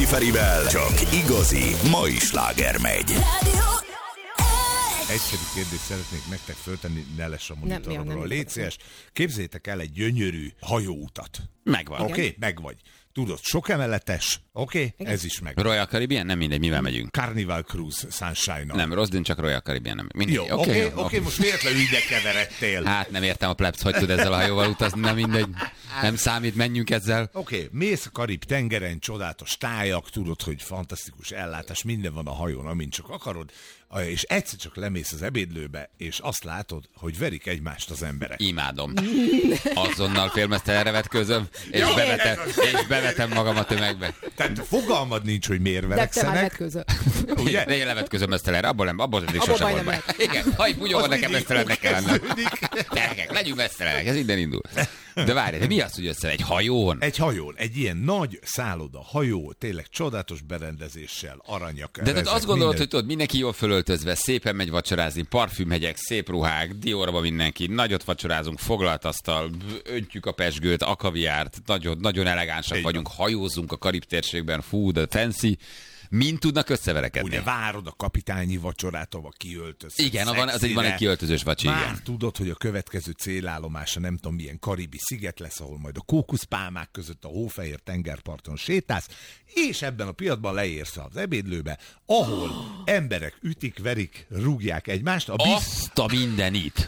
Ráczi Ferivel csak igazi mai sláger megy. Egyszerű kérdést szeretnék nektek föltenni, ne lesz a monitoromról. Légy szíves, képzeljétek el egy gyönyörű hajóutat. Megvan. Oké, megvagy. Tudod, sok emeletes, oké, ez is meg. Royal Caribbean? Nem mindegy, mivel megyünk. Carnival Cruise Sunshine-on. Nem, Rosdin, csak Royal Caribbean. Nem. Mindegy. Jó, oké, most véletlenül ide keveredtél. Hát nem értem a plebs, hogy tud ezzel a hajóval utazni, nem mindegy. Nem számít, menjünk ezzel. Oké, mész a Karib-tengeren, csodálatos tájak, tudod, hogy fantasztikus ellátás, minden van a hajón, amint csak akarod, és egyszer csak lemész az ebédlőbe, és azt látod, hogy verik egymást az emberek. Imádom. Azonnal félmeztelenre vetközöm, és bevetem magam a tömegbe. Tehát fogalmad nincs, hogy miért verekszenek. Ugye? Én levetközöm mesztelenre, abból is sosem volt baj. Igen, ha egy bunyó van nekem mesztelennek kell lennem. Gyerekek, legyünk mesztelenek, ez innen indul. De várj, de mi az, hogy össze egy hajón? Egy hajón, egy ilyen nagy szálloda, hajó, tényleg csodálatos berendezéssel, aranyak. De tehát azt gondolod, hogy tudod, mindenki jól fölöltözve, szépen megy vacsorázni, parfümhegyek, szép ruhák, Diorba mindenki, nagyot vacsorázunk, foglalt asztal, öntjük a pezsgőt, a kaviárt, nagyon elegánsak vagyunk, hajózunk a Karib térségben, fú, de fancy. Mind tudnak összeverekedni? Ugye várod a kapitányi vacsorát, ahol kiöltöz. Igen, van egy kiöltözős vacsi. Már igen. tudod, hogy a következő célállomása nem tudom milyen karibi sziget lesz, ahol majd a kókuszpálmák között a hófehér tengerparton sétálsz, és ebben a pillanatban leérsz az ebédlőbe, ahol emberek ütik, verik, rúgják egymást. Azt a mindenit!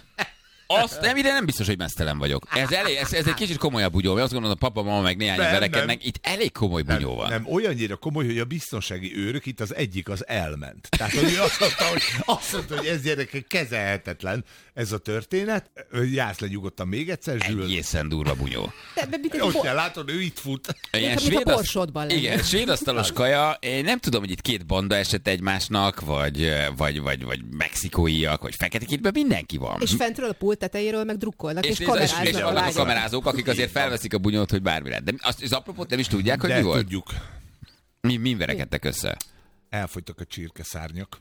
Nem biztos, hogy mesztelen vagyok. Ez egy kicsit komolyabb bunyó, mert azt gondolom, a papa, mama meg néhány verekednek. Itt elég komoly bunyó van. Nem, olyannyira komoly, hogy a biztonsági őrök, itt az egyik az elment. Tehát, hogy azt mondta, hogy ez gyerekek kezelhetetlen ez a történet. Jársz le nyugodtan még egyszer, Zsül. Egészen durva bunyó. Ott kell látod, ő itt fut. Ilyen svéd asztalos kaja, én nem tudom, hogy itt két banda esett egymásnak, vagy mexikóiak, vagy feketékítben mindenki van. És fentről a pult tetejéről meg drukkolnak, és kameráznak. És vannak a kamerázók, akik azért felveszik a bunyót, hogy bármi lehet. De az apropót nem is tudják, hogy mi volt? Tudjuk. Mi verekedtek össze? Elfogytak a csirkeszárnyak.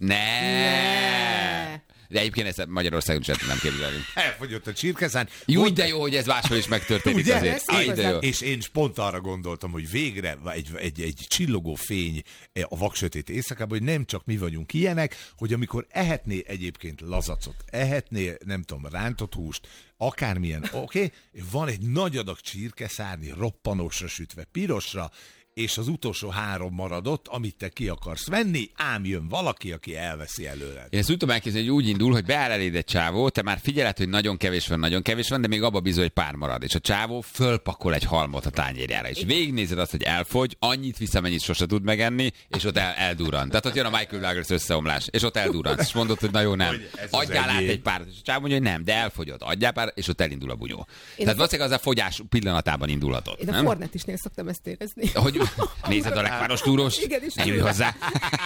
Ne! De egyébként ezt Magyarországon sem tudnám képzelni. Elfogyott a csirkeszárny. Jó, de jó, hogy ez máshol is megtörténik azért. És én pont arra gondoltam, hogy végre egy csillogó fény a vaksötét éjszakában, hogy nem csak mi vagyunk ilyenek, hogy amikor ehetné egyébként lazacot, ehetné, nem tudom, rántott húst, akármilyen, oké, van egy nagy adag csirkeszárny roppanósra sütve, pirosra, és az utolsó 3 maradott, amit te ki akarsz venni, ám jön valaki, aki elveszi előled. Én ezt úgy tudom elképzelni, hogy úgy indul, hogy beáll eléd egy csávó, te már figyeled, hogy nagyon kevés van, de még abba bizony, hogy pár marad. És a csávó fölpakol egy halmot a tányérjára, és végignézed azt, hogy elfogy, annyit visz, amennyit sose tud megenni, és ott eldurran. Tehát ott jön a Michael Douglas összeomlás, és ott eldurran. És mondod, hogy na jó, nem. Adjál át egy párat. És a csávó mondja, hogy nem, de elfogyott. Adjál pár, és ott elindul a bunyó. Tehát valószínűleg az a fogyás pillanatában indulhatott. Én a Fornetisnél szoktam ezt érezni. Nézed a lekváros túrós, ne ülj hozzá.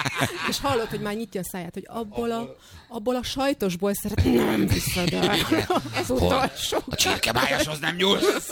És hallod, hogy már nyitja a száját, hogy abból a sajtosból nem viszed el. Az utolsó. A csirkebájashoz nem nyúlsz.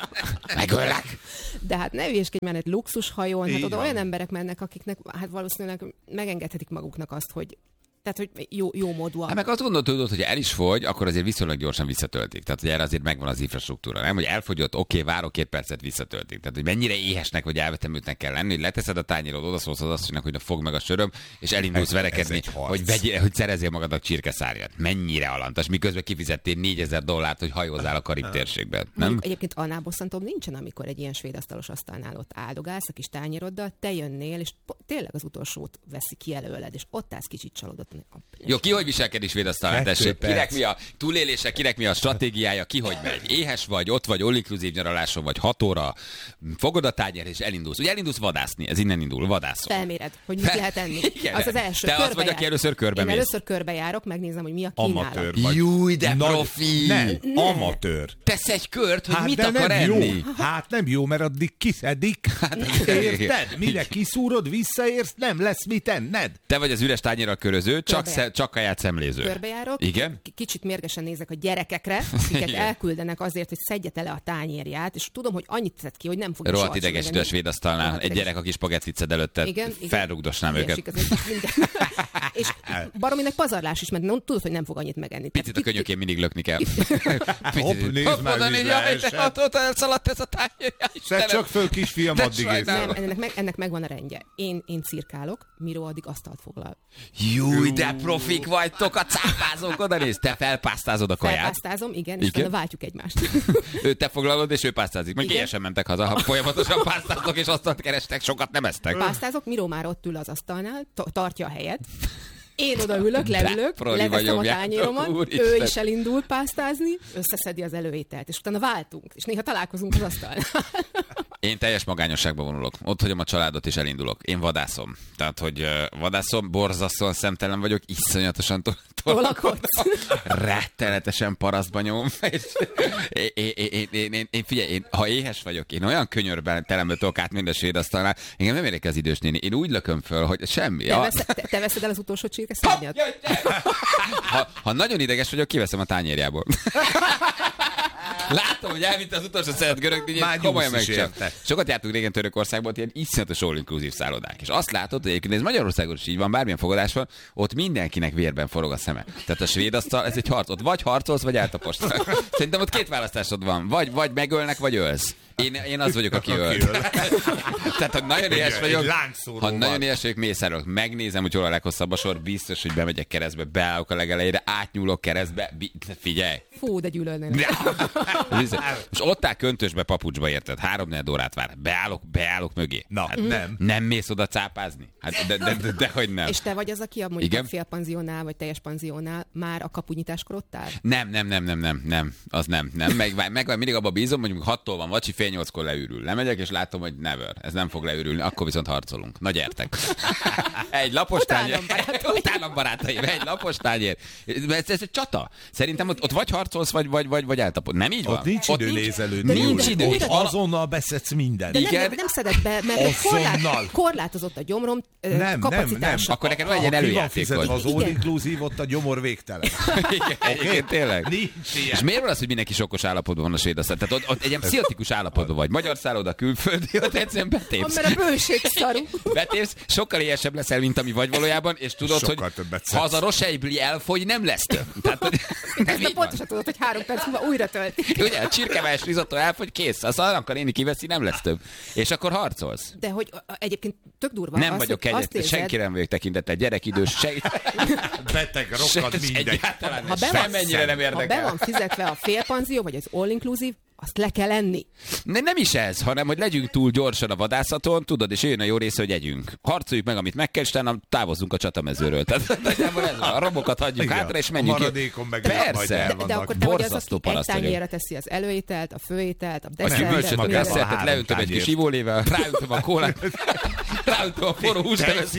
Megöllek. De hát ne hülyéskedj, mert egy luxushajón, hát oda olyan emberek mennek, akiknek hát valószínűleg megengedhetik maguknak azt, hogy tehát, hogy jó módúak. Hát meg azt gondolod, hogy el is fogy, akkor azért viszonylag gyorsan visszatöltik. Tehát, hogy erre azért megvan az infrastruktúra. Nem, hogy elfogyott, oké, várok 2 percet, visszatöltik. Tehát, hogy mennyire éhesnek vagy elvetemültnek kell lenni, hogy leteszed a tányérod, odaszólsz az asszonynak, hogy fogd meg a söröm, és elindulsz verekedni, hogy szerezzél magadnak csirkeszárnyat. Mennyire alantas, miközben kifizettél $4000, hogy hajózzál a Karib térségben. Nem? Egyébként annál bosszantóbb nincsen, amikor egy ilyen svéd asztalos asztalnál ott áldogálsz a kis tányéroddal, te jönnél, és tényleg az utolsót veszi ki előled, és ott állsz kicsit csalódott. Jó, ki hogy viselkedik svéd asztalnál, tessék? Kinek mi a túlélése, kinek mi a stratégiája, ki hogy megy? Éhes vagy, ott vagy, all-inclusive nyaraláson vagy, 6 óra, fogod a tányér és elindulsz. Ugye elindulsz vadászni, ez innen indul, vadászol. Felméred, hogy mit lehet enni. Igen, az első. Te az vagy, aki először körbe mész. Én először körbe megnézem, hogy mi a kínálat. Amatőr vagy. Júj, de profi! Nem, amatőr. Tesz egy kört, hogy mit akar enni. Hát nem jó, mert addig kiszedik. Érted? Mire kiszúrod, visszaérsz, nem lesz mit enned. Te vagy az üres tányérral köröző, Ő csak kaját szemléző. Körbejárok, Igen? Kicsit mérgesen nézek a gyerekekre, akiket Igen. elküldenek azért, hogy szedje le a tányérját, és tudom, hogy annyit tett ki, hogy nem fogja Rohadt soha idegesítő a svédasztalnál. Egy gyerek, aki spagettit szed előtte, felrugdosnám őket. És barominek pazarlás is, mert tudod, hogy nem fog annyit megenni. Picit a könyökén mindig lökni kell. Hopp, nézd már, Ott elszaladt ez a tányér. Szedd csak föl, kisfiam, addig ész. Nem, ennek megvan a rendje. Én cirkálok, Miró addig asztalt foglal. Júj, de profik vagytok, a cápázók, oda nézd, te felpásztázod a kaját. Felpásztázom, igen, és utána váltjuk egymást. Te foglalod, és ő pásztázik. Mondjuk ilyen sem mentek haza, ha folyamatosan pásztáztok, és asztalt kerestek, sokat nem esztek. Pásztázok, Miró már ott ül az asztalnál, tartja a helyet. Én odaülök, leülök, leveszem a tányéromat, ő is elindul pásztázni, összeszedi az előételt, és utána váltunk, és néha találkozunk az asztalnál. Én teljes magányosságba vonulok. Ott hagyom a családot, és elindulok. Én vadászom. Tehát, hogy vadászom, borzasztóan szemtelen vagyok, iszonyatosan tolakodsz. Rettenetesen parasztba nyom. Én figyelj, ha éhes vagyok, én olyan könyörben terembe tudok át minden svédasztalnál, engem nem érek az idős néni. Én úgy lököm föl, hogy semmi. Te veszed el az utolsó csirkeszárnyat? Ha nagyon ideges vagyok, kiveszem a tányérjából. Látom, hogy elvitte az utolsó szeret görög, komolyan megcsinálom. Sokat jártunk régen Törökországban, ilyen iszonyatos all-inclusive szállodák. És azt látod, hogy egyébként ez Magyarországon is így van, bármilyen fogadás van, ott mindenkinek vérben forog a szeme. Tehát a svéd asztal, ez egy harc. Ott vagy harcolsz, vagy eltapost. Szerintem ott két választásod van. Vagy megölnek, vagy ölsz. Én az vagyok, aki öl. Tehát, ha nagyon éhes vagyok, mészárolok. Megnézem, hogy hol a leghosszabb a sor, biztos, hogy bemegyek keresztbe, beállok a legelejére, átnyúlok keresztbe, figyelj. Fú, de gyűlölnének. És ott áll köntösbe, papucsba, érted? 3-4 órát vár. Beállok mögé. Na, hát nem. Nem mész oda cápázni? Hát dehogy nem. És te vagy az, aki mondjuk a félpanziónál, vagy teljes panziónál már a kapunyításkor ott áll? Nem. Az nem. Meg mindig abba bízom, mondjuk 6-tól van vacsi, fél 8-kor leürül. Lemegyek, és látom, hogy never. Ez nem fog leürülni, akkor viszont harcolunk. Na gyertek. Egy lapos tányér. Utálom barátaim, egy lapos tányér. Ez egy csata. Szerintem ott vagy harcolsz, vagy eltapod. Nem így van? Ott nincs idő nézelődni. Nincs idő. Ott azonnal beszedsz mindent. De nem szeded be, mert korlátozott a gyomrom kapacitása. Akkor neked van egy ilyen előjátékod. Az all-inclusive, ott a gyomor végtelen. Igen, tényleg. És miért van az, hogy mindenki sokkos állapotban van a svédasztal? Tehát ott egy ilyen pszichotikus állapotban vagy. Magyar szálloda, külföldi, ott egyszerűen betépsz. Mert a bőség szarú. Betépsz, sokkal éhesebb leszel, mint ami vagy valójában, és tudod, hogy ha az a rosejbli elfogy, nem lesz több. Tehát, de pontosan tudod, hogy 3 perc múlva újra töltik. Ugye, a csirkevás risotto elfogy, kész. Az annak a néni kiveszi, nem lesz több. És akkor harcolsz. De hogy egyébként tök durva. Nem vagyok kegyetlen, senkire nem vagyok tekintettel, gyerek, idős, beteg, rokkad, mindegy. Semmennyire nem érdekel. Ha be van fizetve a félpanzió, vagy az all-inclusive, azt le kell enni. Nem is ez, hanem hogy legyünk túl gyorsan a vadászaton, tudod, és jön a jó része, hogy együnk. Harcoljuk meg, amit meg kell, és utána távozzunk a csatamezőről. Tehát a robokat hagyjuk hátra, és menjünk. Maradékon meg persze. De akkor te vagy az, aki egy tányérra teszi az előételt, a főételt, a desszertet. A desszertet leöntöm egy kis ivólével, ráöntöm a kólát, ráöntöm a forró húslevet,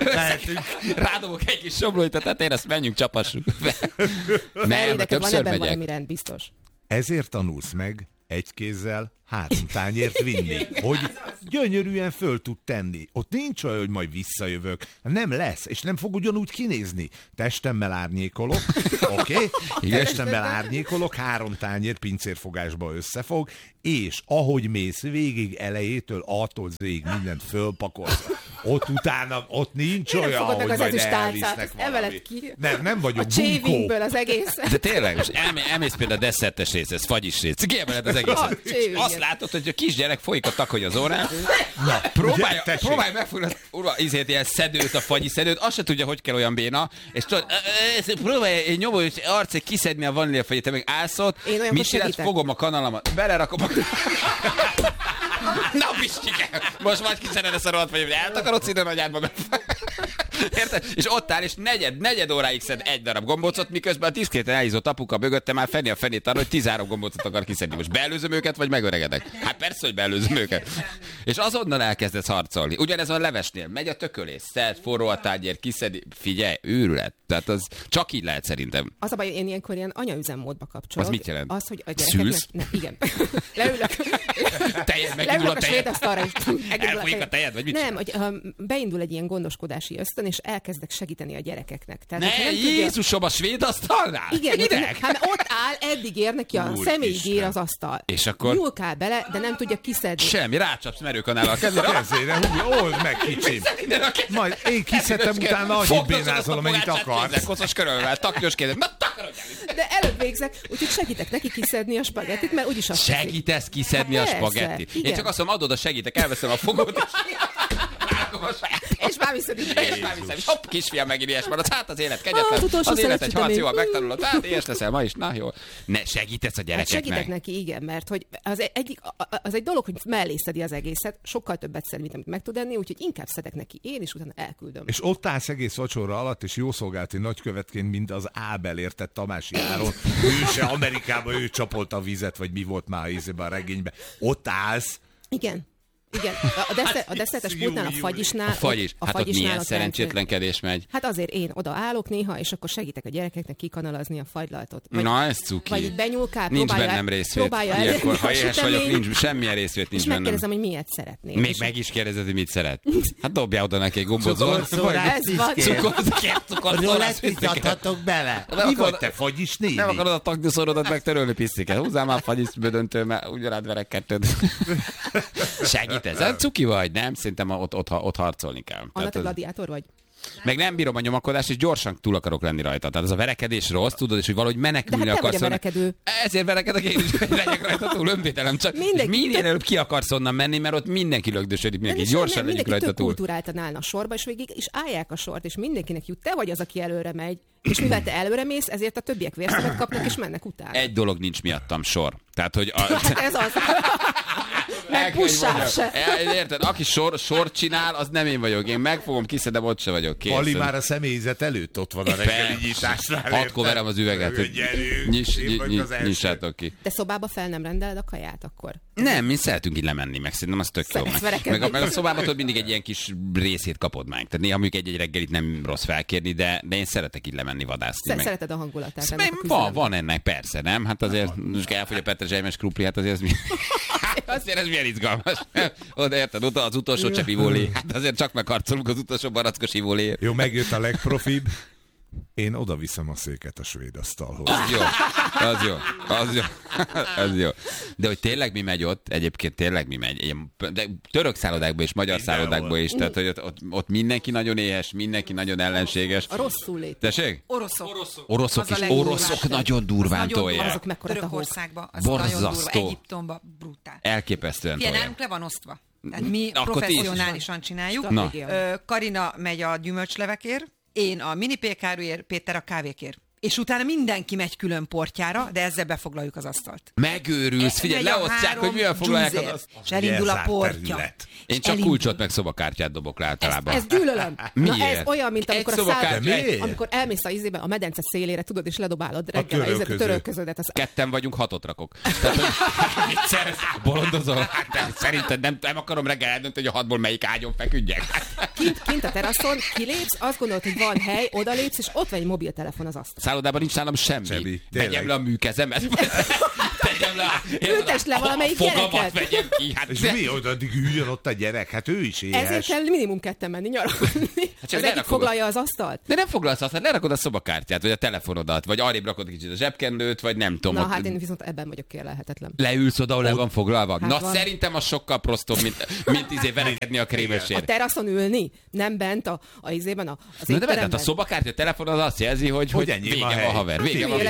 rádobok egy kis somlóit a tetején, azt menjünk, csapassuk. Nem, többször megyek. Valami rend, biztos. Ezért tanulsz meg egy kézzel 3 tányért vinni, hogy gyönyörűen föl tud tenni. Ott nincs olyan, hogy majd visszajövök. Nem lesz, és nem fog ugyanúgy kinézni. Testemmel árnyékolok, oké? Testemmel árnyékolok, 3 tányér pincérfogásba összefog, és ahogy mész végig elejétől, attól zég mindent fölpakolsz. Ott utána, ott nincs olyan, hogy majd elvisznek valami. Nem vagyok bunkó. A csévingből az egész. De tényleg, most elmész például a desszertes rész, ez fagyis rész. Kiemeled az egészet. Azt látod, hogy a kisgyerek folyik a takony az órán. Próbálj megfogni izét, ilyen szedőt, a fagyi szedőt, azt se tudja, hogy kell olyan béna, és tudod, próbálj egy nyomó arcig kiszedni a vaníliafagyit, te meg állsz ott, Misirát, fogom a kanalamat, belerakom a... Na, Pistike! Most majd kiszeded ezt a rohadt fagyit, eltakarodsz ide nagyádba. Érted? És ott áll, és negyed óráig szed egy darab gombócot, miközben a diszkréten elhízott apuka mögötte már fenni a fenét arra, hogy 13 gombócot akar kiszedni. Most beelőzöm őket, vagy megöregedek? Hát persze, hogy beelőzöm őket. És azonnal elkezdesz harcolni. Ugyanez van a levesnél. Megy a tökölés, szed, forró a tányér, kiszedi. Figyelj, őrület. Tehát az csak így lehet szerintem. Az a baj, én ilyenkor ilyen anyaüzemmódba kapcsolok. Az mit jelent? Az, hogy a gyerekeknek... Igen. Leülök. Megindul a tejed. Elfolyik a tejed, vagy mit nem, hogy beindul egy ilyen gondoskodási ösztön, és elkezdek segíteni a gyerekeknek. Tehát, Jézusom, a svéd asztalnál? Igen, hát ott áll, eddig ér neki a személyig ér az asztal. És akkor? Nyúlkál bele, de nem tudja kiszedni. Semmi, rácsapsz merőkanállal a kezére, old meg kicsim. Majd én kiszedtem, utána annyit bénázolom, amennyit akarsz. Koszos körülvel, taknyos kézzel. Na, takarodj el! De előbb végzek, úgyhogy segítek neki kiszedni a spagettit, mert úgyis azt segítesz kiszedni a spagettit. Én csak azt mondom, adod a segítek, elveszem a fogót, és már viszed így. Hopp, kisfiam, megint ilyes marad. Hát az élet kegyetlen. Az élet egy harc, jól megtanulod. Hát ilyes leszel ma is. Na jó. Ne segítesz a gyerekeknek. Hát segítek neki, igen, mert hogy az egy dolog, hogy mellé szedi az egészet, sokkal többet szed, mint amit meg tud enni, úgyhogy inkább szedek neki én, és utána elküldöm. És ott állsz egész vacsora alatt, és jószolgálati nagykövetként, mint az Ábel értett Tamási Áron. Ő se Amerikában, ő csapolta a vizet, vagy mi volt már a regényben. Ott állsz. Igen. Igen, a desszertes pultnál, a fagyisnál... A fagyis. Hát ott milyen szerencsétlenkedés megy. Hát azért én oda állok néha, és akkor segítek a gyerekeknek kikanalazni a fagylaltot. Na, ez cuki. Vagy benyúlkál, nincs bennem részvét. Ilyenkor, ha éhes vagyok, semmilyen részvét nincs bennem. És megkérdezem, hogy miért szeretnél. Még meg is kérdezed, hogy mit szeret. Hát dobjál oda neki egy gombot. Cukorszórát piszkáltatok bele. Mi vagy te, fagyis néni? Nem akarod a taknyúszorodat megtörölni, pisztiket. Húzzál már fagyis bödöntő, mert ugyanád verek kettőt. Ez cuki vagy? Nem, szerintem ott harcolni kell. Anna, te gladiátor vagy? Meg nem bírom a nyomakodást, és gyorsan túl akarok lenni rajta. Tehát ez a verekedés rossz, tudod, és hogy valahogy menekülni akarsz. De hát te vagy a verekedő. Ezért verekedek én is, hogy legyek rajta túl, önvédelem. Csak minél előbb ki akarsz onnan menni, mert ott mindenki lögdösödik, mindenki gyorsan legyünk rajta túl. Mindenki kultúráltan állna a sorba, és végig is állják a sort, és mindenkinek jut. Te vagy az, aki előre megy. És mivel te előre mész, ezért a többiek vérszemet kapnak, és mennek utána. Egy dolog nincs miattam, sor. Tehát, hogy hát ez az. Meg pussás se. Érted? Aki sort csinál, az nem én vagyok. Én megfogom, kiszedem, ott se vagyok. Kész. Ali már a személyzet előtt ott van a reggeli nyitásnál. Hatkor verem az üveget, hogy nyissátok ki. De szobába fel nem rendeled a kaját akkor? Nem, mi szeretünk így lemenni, meg szerintem az tök jó. Meg a szobában tudod mindig egy ilyen kis részét kapod meg. Tehát néha mondjuk egy reggelit nem rossz felkérni, de én szeretek így lemenni vadászni. Szereted a hangulatát. Van ennek, persze, nem? Hát azért elfogy a petrezselymes krupli, hát azért ez milyen izgalmas. Oda érted, oda az utolsó csepp ivólé. Hát azért csak megharcolunk az utolsó barackos ivólé. Jó, megjött a legprofibb. Én oda viszem a széket a svéd asztalhoz. Az jó. De hogy tényleg mi megy ott, egyébként tényleg mi megy. De török szállodákból és magyar szállodákból is. Tehát, hogy ott mindenki nagyon éhes, mindenki nagyon ellenséges. A rosszul lét. Tessék? Oroszok nagyon durván tolják. Azok mekkora Törökországban, az nagyon durva. Egyiptomban brutál. Elképesztően tolják. Nálunk le van osztva. Tehát mi professzionálisan csináljuk. Karina megy a gyümölcslevekért, én a mini pékáruért, Péter a kávékért. És utána mindenki megy külön portjára, de ezzel befoglaljuk az asztalt. Megőrülsz, figyelj, leosztják, hogy milyen foglalják az asztalt. És elindul a portja. Én csak kulcsot meg szobakártyát dobok le általában. Ez gyűlölöm. Miért? Na ez olyan, mint amikor elmész a izébe, a medence szélére, tudod, és ledobálod reggel a törölköződet. Ketten vagyunk, 6 rakok. Tehát, bolondozol? Szerinted nem akarom reggel eldönteni, hogy a 6-ból melyik ágyon feküdjek. Kint a teraszon kilépsz, azt gondolod, hogy van hely, odalépsz, és ott van egy mobiltelefon az asztal. Szállodában nincs nálam semmi. Vegyem le a műkezemet. Ültess le valamelyik gyereket. Vegyem ki. Hát és mi addig üljön ott a gyerek? Hát ő is éhes. Ezért kell minimum ketten menni nyaralni. Hát az egyik foglalja az asztalt. De nem foglalsz asztalt, lerakod a szobakártyát, vagy a telefonodat, vagy arrébb rakod kicsit a zsebkendőt, vagy nem tudom. Na hát én viszont ebben vagyok kérlelhetetlen. Leülsz oda, ahol le van foglalva. Hát na van. Szerintem az sokkal prostóbb, mint verekedni a krémesért. A teraszon ülni, nem bent az étteremben. De a szobakártya, a telefonod azt jelzi, hogy vége van, haver. Vége van.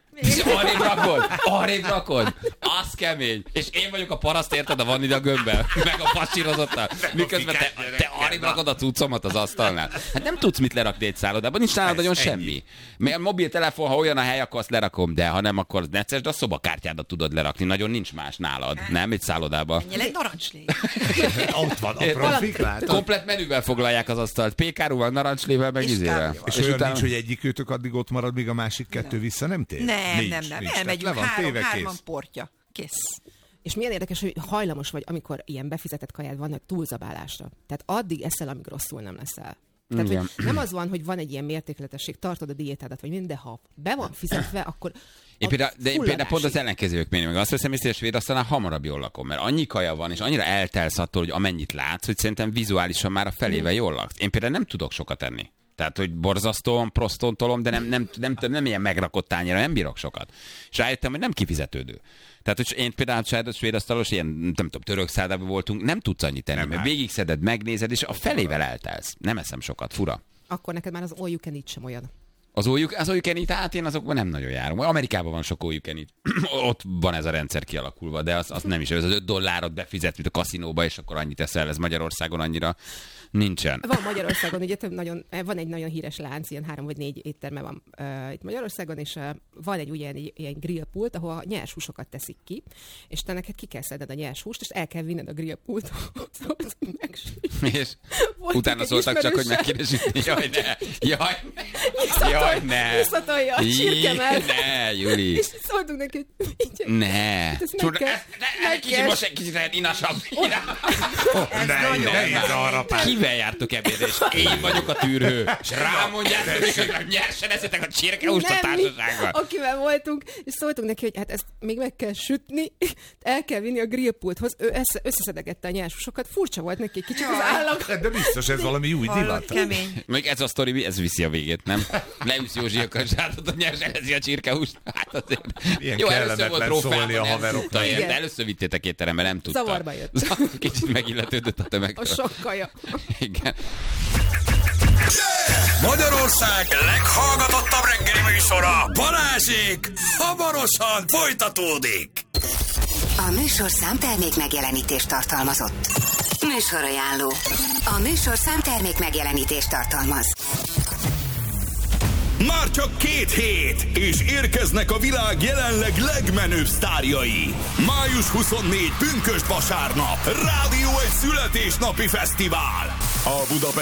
Arrébb rakod. Az kemény. És én vagyok a paraszt, érted, a van ide a gömbbel. Meg a pasírozottal. Miközben te arrébb rakod a cuccomat az asztalnál. Hát nem tudsz mit lerakni egy szállodában, nincs nálad nagyon semmi. Mert a mobiltelefon, ha olyan a hely, akkor azt lerakom, de ha nem, akkor necces, de a szobakártyádat tudod lerakni. Nagyon nincs más nálad. Nem, egy szállodában. Menjél egy narancslé. Ott van a profik, látod? Komplet menüvel foglalják az asztalt. Pékárúval, narancslével, meg izével. És olyan nincs, hogy egyikőtök addig ott marad, míg a másik kettő vissza nem tér? Nem. Elmegyünk, három portja. Kész. És milyen érdekes, hogy hajlamos vagy, amikor ilyen befizetett kajád van, túlzabálásra. Tehát addig eszel, amíg rosszul nem leszel. Tehát, hogy nem az van, hogy van egy ilyen mértékletesség, tartod a diétádat, vagy minden, de ha be van fizetve, akkor én például pont az ellenkezők mérni, meg azt veszem észre, hogy a svéd asztalnál hamarabb jól lakom, mert annyi kaja van, és annyira eltelsz attól, hogy amennyit látsz, hogy szerintem vizuálisan már a felével jól laksz. Én például nem tudok sokat enni. Tehát, hogy borzasztóan prostontolom, de nem ilyen megrakott tányéra, nem bírok sokat. És rájöttem, hogy nem kifizetődő. Tehát, hogy én például svéd asztalos, ilyen, nem tudom, török szállodában voltunk, nem tudsz annyit tenni, mert végigszeded, megnézed, és a felével eltelsz. Nem eszem sokat, fura. Akkor neked már az all you can eat sem olyan. Az all you can eat, hát én azokban nem nagyon járom. Amerikában van sok all you can eat. Ott van ez a rendszer kialakulva, de az nem is. Ez az $5 befizet, mint a kaszinóba, és akkor annyit eszel, ez Magyarországon annyira nincsen. Van Magyarországon, ugye van egy nagyon híres lánc, ilyen 3 vagy 4 étterme van itt Magyarországon, és van egy ilyen grillpult, ahol a nyers húsokat teszik ki, és te neked ki kell szedned a nyers húst, és el kell vinned a grillpulthoz, hogy és utána szóltak csak, hogy meg kéne sütni. Jaj, ne! Jaj, ne! Visszatolja a csirkemet. Ne, Juli! És szóltunk neki, hogy ne! Most egy kicsit lehet inasabb. Kivel jártok ebédre, és én vagyok a tűrhő, és rámondjátok, hogy nyersen eszetek a csirkehúst a társaságban. Akivel voltunk, és szóltunk neki, hogy hát ezt még meg kell sütni, el kell vinni a grillpulthoz. Ő összeszedegette a nyershúsokat, furcsa volt neki kicsit az állag. De biztos ez valami új divat. Kemény. Még ez a sztori, ez viszi a végét, nem? Leülsz Józsi a kazsátot, a nyersen eszi a csirkehúst. Hát azért. Ilyen jó, kellemetlen szólni a haveroknak. De először vittétek étterembe, nem tudta. Zavarba jött. Kicsit megilletődött a tömegtől. A sok kaja. Igen. Magyarország leghallgatottabb reggeli műsora, Balázsék, hamarosan folytatódik. A műsorszám termék megjelenítést tartalmazott. Műsorajánló. A műsorszám termék megjelenítést tartalmaz. Már csak 2 hét, és érkeznek a világ jelenleg legmenőbb sztárjai. Május 24, pünkösd vasárnap, Rádió egy születésnapi fesztivál. A Budapest